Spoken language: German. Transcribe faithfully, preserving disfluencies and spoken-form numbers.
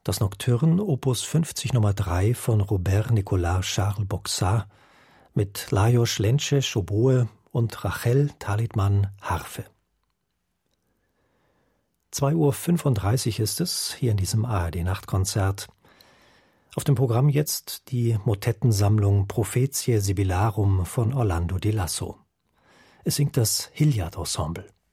Das Nocturne Opus fünfzig Nummer drei von Robert Nicolas Charles Boxart mit Lajos Lences Oboe und Rachel Talitman Harfe. zwei Uhr fünfunddreißig ist es, hier in diesem A R D-Nachtkonzert. Auf dem Programm jetzt die Motettensammlung Prophetiae Sibillarum von Orlando di Lasso. Es singt das Hilliard Ensemble.